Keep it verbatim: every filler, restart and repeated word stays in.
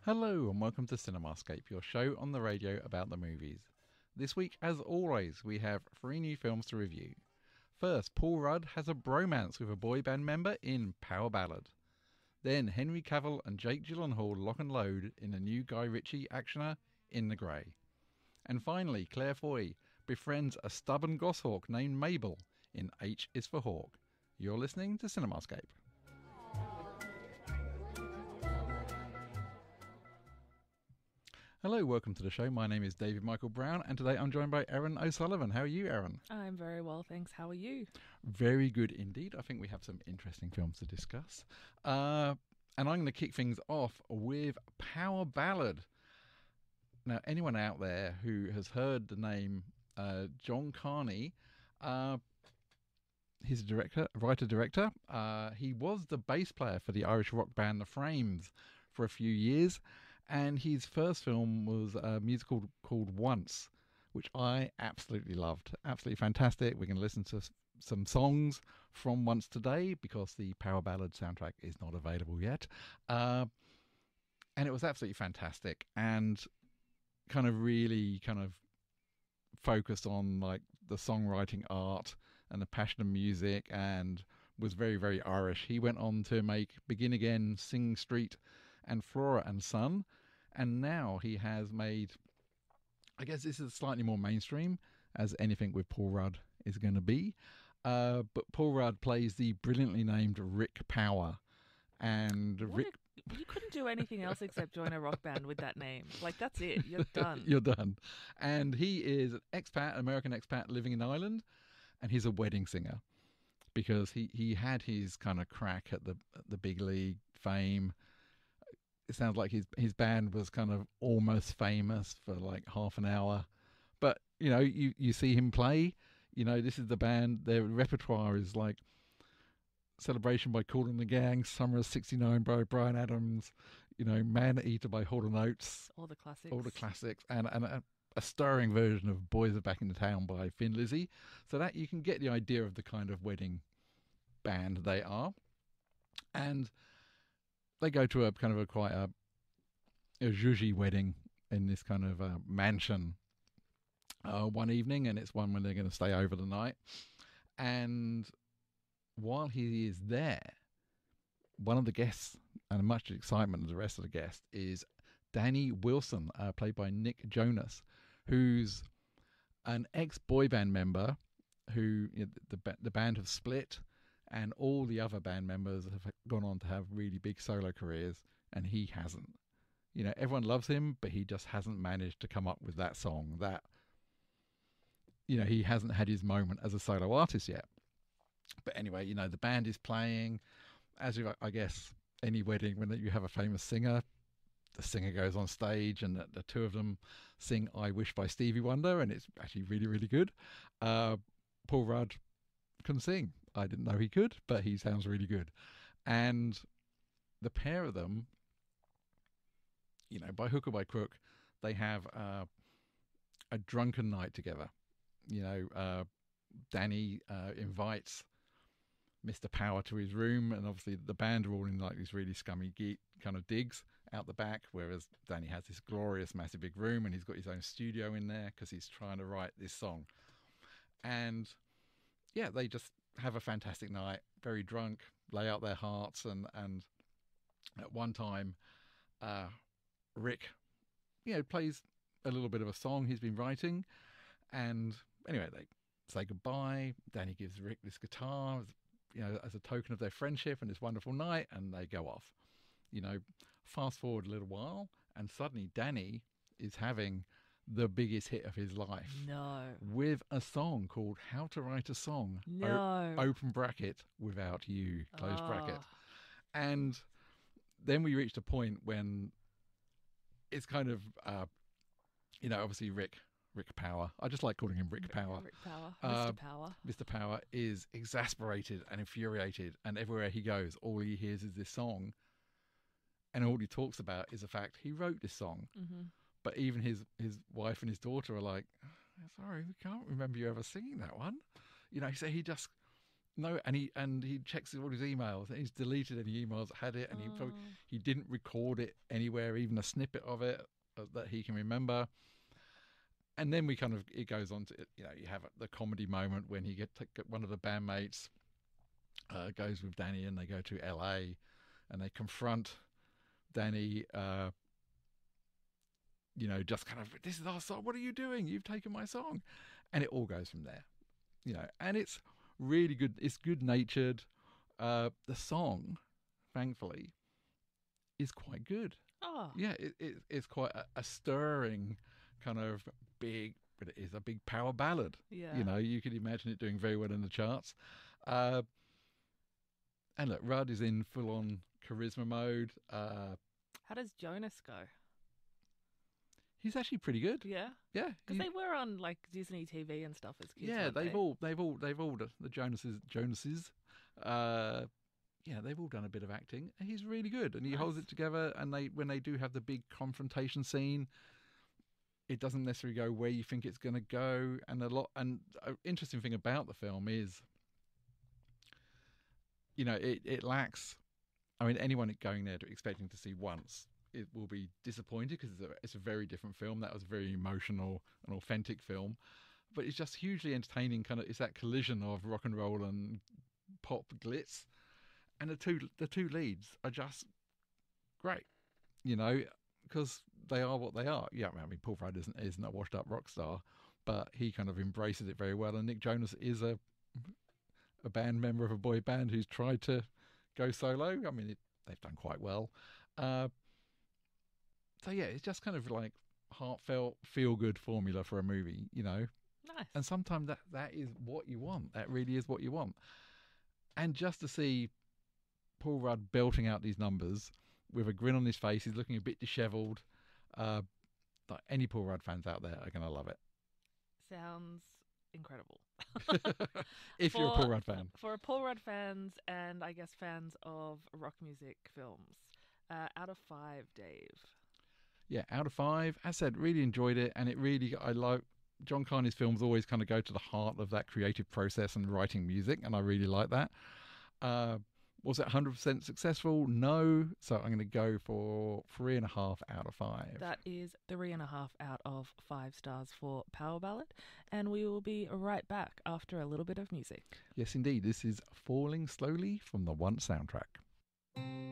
Hello and welcome to Cinemascape, your show on the radio about the movies. This week, as always, we have three new films to review. First, Paul Rudd has a bromance with a boy band member in Power Ballad. Then, Henry Cavill and Jake Gyllenhaal lock and load in a new Guy Ritchie actioner, In the Grey. And finally, Claire Foy befriends a stubborn goshawk named Mabel in H is for Hawk. You're listening to Cinemascape. Hello, welcome to the show. My name is David Michael Brown, and today I'm joined by Erin O'Sullivan. How are you, Erin? I'm very well, thanks. How are you? Very good indeed. I think we have some interesting films to discuss. Uh, and I'm going to kick things off with Power Ballad. Now, anyone out there who has heard the name uh, John Carney, uh, he's a director, writer-director. Uh, he was the bass player for the Irish rock band The Frames for a few years. And his first film was a musical called Once, which I absolutely loved. Absolutely fantastic. We're going to listen to some songs from Once today because the Power Ballad soundtrack is not available yet. Uh, and it was absolutely fantastic and kind of really kind of focused on like the songwriting art and the passion of music and was very, very Irish. He went on to make Begin Again, Sing Street and Flora and Son. And now he has made, I guess this is slightly more mainstream, as anything with Paul Rudd is going to be. Uh, but Paul Rudd plays the brilliantly named Rick Power. And What Rick... a, you couldn't do anything else except join a rock band with that name. Like, that's it. You're done. You're done. And he is an expat, an American expat living in Ireland. And he's a wedding singer. Because he, he had his kind of crack at the at the big league fame. It sounds like his his band was kind of almost famous for like half an hour. But, you know, you, you see him play. You know, this is the band. Their repertoire is like Celebration by Kool and the Gang, Summer of sixty-nine by Bryan Adams, you know, Man Eater by Hall and Oates. All the classics. All the classics. And, and a, a stirring version of Boys Are Back in the Town by Thin Lizzy. So that you can get the idea of the kind of wedding band they are. And they go to a kind of a quite a, a zhuzhy wedding in this kind of uh, mansion uh, one evening, and it's one when they're going to stay over the night. And while he is there, one of the guests, and much to the excitement of the rest of the guests, is Danny Wilson, uh, played by Nick Jonas, who's an ex-boy band member who, you know, the the band have split. And all the other band members have gone on to have really big solo careers, and he hasn't. You know, everyone loves him, but he just hasn't managed to come up with that song. That, you know, he hasn't had his moment as a solo artist yet. But anyway, you know, the band is playing. As with, I guess, any wedding, when you have a famous singer, the singer goes on stage, and the, the two of them sing "I Wish" by Stevie Wonder, and it's actually really, really good. Uh, Paul Rudd can sing. I didn't know he could, but he sounds really good. And the pair of them, you know, by hook or by crook, they have uh, a drunken night together. You know, uh, Danny uh, invites Mister Power to his room, and obviously the band are all in like these really scummy geek kind of digs out the back, whereas Danny has this glorious, massive big room, and he's got his own studio in there because he's trying to write this song. And yeah, they just have a fantastic night, very drunk, lay out their hearts, and and at one time uh Rick, you know, plays a little bit of a song he's been writing, and anyway they say goodbye. Danny gives Rick this guitar, you know, as a token of their friendship and this wonderful night, and they go off. You know, fast forward a little while, and suddenly Danny is having the biggest hit of his life. No. With a song called How to Write a Song. No. O- open bracket, without you, close Oh. bracket. And then we reached a point when it's kind of, uh, you know, obviously Rick, Rick Power. I just like calling him Rick Power. Rick Power. Uh, Mister Power. Mister Power is exasperated and infuriated, and everywhere he goes, all he hears is this song. And all he talks about is the fact he wrote this song. Mm-hmm. But even his, his wife and his daughter are like, sorry, we can't remember you ever singing that one. You know, so he just No, and he and he checks all his emails, and he's deleted any emails that had it, and he probably, Oh. he didn't record it anywhere, even a snippet of it uh, that he can remember. And then we kind of it goes on to, you know, you have the comedy moment when he get, get one of the bandmates uh, goes with Danny, and they go to L A, and they confront Danny. Uh, you know, just kind of, this is our song. What are you doing? You've taken my song, and it all goes from there. You know, and it's really good. It's good natured. Uh, the song, thankfully, is quite good. Oh. Yeah, it, it, it's quite a, a stirring kind of big, but it is a big power ballad. Yeah. You know, you could imagine it doing very well in the charts. Uh, and look, Rudd is in full on charisma mode. Uh, How does Jonas go? he's actually pretty good. Yeah. Yeah, Because he- they were on like Disney T V and stuff as kids. yeah, weren't they've they? all, they've all, they've all, the Jonases, Jonases, uh, yeah, they've all done a bit of acting. And he's really good, and he holds Nice. it together. And they, when they do have the big confrontation scene, it doesn't necessarily go where you think it's going to go. And a lot, and an interesting thing about the film is, you know, it, it lacks. I mean, anyone going there to expecting to see once, it will be disappointed because it's a, it's a very different film. That was a very emotional and authentic film, but it's just hugely entertaining. Kind of, it's that collision of rock and roll and pop glitz, and the two the two leads are just great. You know, because they are what they are. Yeah, I mean, Paul Rudd isn't isn't a washed up rock star, but he kind of embraces it very well. And Nick Jonas is a a band member of a boy band who's tried to go solo. I mean, it, they've done quite well. Uh, so yeah, it's just kind of like heartfelt, feel good formula for a movie, you know. Nice. And sometimes that that is what you want. That really is what you want. And just to see Paul Rudd belting out these numbers with a grin on his face, he's looking a bit dishevelled. Uh, like any Paul Rudd fans out there are going to love it. Sounds incredible. If you're a For- Paul Rudd fan. For Paul Rudd fans and I guess fans of rock music films, uh, out of five, Dave. Yeah, out of five. As I said, really enjoyed it, and it really, I like John Carney's films. Always kind of go to the heart of that creative process and writing music, and I really like that. Uh, was it one hundred percent successful? No. So I'm going to go for three and a half out of five. That is three and a half out of five stars for Power Ballad. And we will be right back after a little bit of music. Yes, indeed. This is Falling Slowly from the Once soundtrack.